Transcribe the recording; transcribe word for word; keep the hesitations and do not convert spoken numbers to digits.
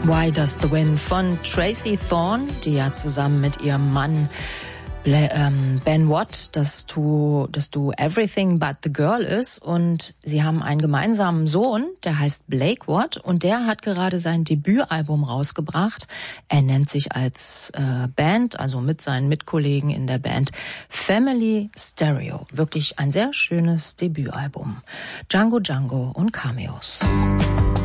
Why Does the Wind von Tracy Thorn, die ja zusammen mit ihrem Mann Ben Watt das Duo, das Duo Everything But the Girl ist, und sie haben einen gemeinsamen Sohn, der heißt Blake Watt, und der hat gerade sein Debütalbum rausgebracht. Er nennt sich als äh, Band, also mit seinen Mitkollegen in der Band, Family Stereo. Wirklich ein sehr schönes Debütalbum. Django Django und Cameos.